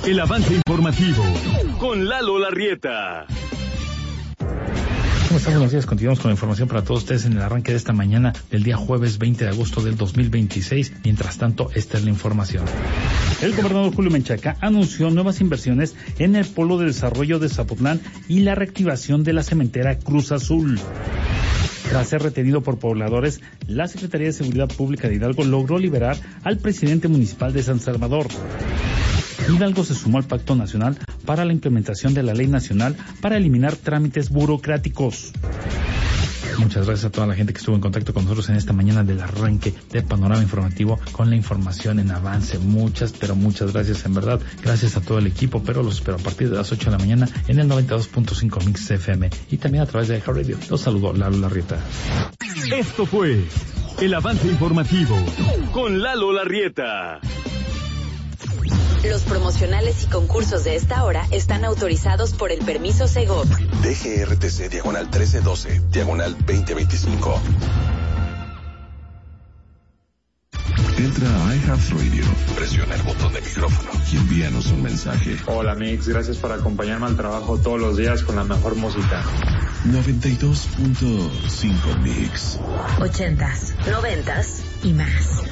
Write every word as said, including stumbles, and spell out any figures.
El avance informativo con Lalo Larrieta. ¿Cómo están? Buenos días. Continuamos con la información para todos ustedes en el arranque de esta mañana del día jueves veinte de agosto del dos mil veintiséis. Mientras tanto, esta es la información. El gobernador Julio Menchaca anunció nuevas inversiones en el Polo de Desarrollo de Zapotlán y la reactivación de la cementera Cruz Azul. Tras ser retenido por pobladores, la Secretaría de Seguridad Pública de Hidalgo logró liberar al presidente municipal de San Salvador. Hidalgo se sumó al Pacto Nacional para la implementación de la Ley Nacional para eliminar trámites burocráticos. Muchas gracias a toda la gente que estuvo en contacto con nosotros en esta mañana del arranque del panorama informativo con la información en avance. Muchas, pero muchas gracias en verdad. Gracias a todo el equipo, pero los espero a partir de las ocho de la mañana en el noventa y dos punto cinco Mix F M y también a través de iHeartRadio. Los saludo, Lalo Larrieta. Esto fue el avance informativo con Lalo Larrieta. Los promocionales y concursos de esta hora están autorizados por el permiso Segov. D G R T C diagonal trece doce, diagonal veinte veinticinco. Entra a iHeartRadio, presiona el botón de micrófono y envíanos un mensaje. Hola Mix, gracias por acompañarme al trabajo todos los días con la mejor música. noventa y dos punto cinco Mix. Ochentas, noventas y más.